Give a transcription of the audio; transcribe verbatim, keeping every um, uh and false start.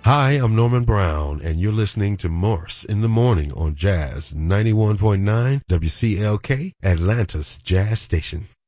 Hi, I'm Norman Brown, and you're listening to Morse in the Morning on Jazz ninety-one point nine W C L K, Atlanta's Jazz Station.